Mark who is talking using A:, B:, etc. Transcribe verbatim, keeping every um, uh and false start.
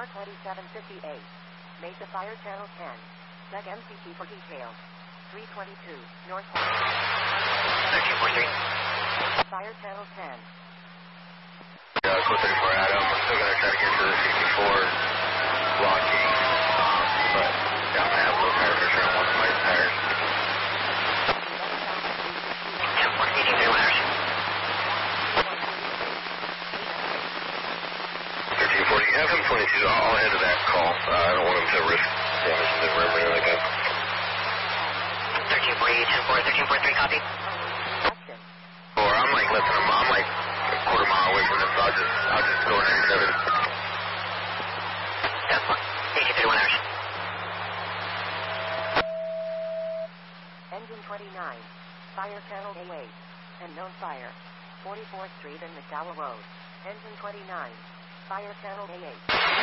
A: R twenty-seven fifty-eight. Mesa Fire Channel ten. Check M C T for details. three twenty-two, North
B: thirteen forty-three.
A: Fire Channel ten.
B: Uh, code thirty-four Adam, we're still going to try to get to the sixty-four blocking, um, but yeah, I'm going to have low tire pressure on one of my tires. ten fourteen, three one hours. thirteen forty, have him twenty-two, I'll head to that call. Uh, I don't want him to risk damage to the rim or anything like that. thirteen forty, ten four, thirteen forty-three, copy. Or I'm like less than a mile, I'm like a quarter mile away from this, so I'll just, I'll just go ninety-seven. That's fine. eighteen thirty-one hours.
A: Engine twenty-nine. Fire Channel A eight. And known fire. forty-fourth Street and McDowell Road. Engine twenty-nine. Fire Channel A eight.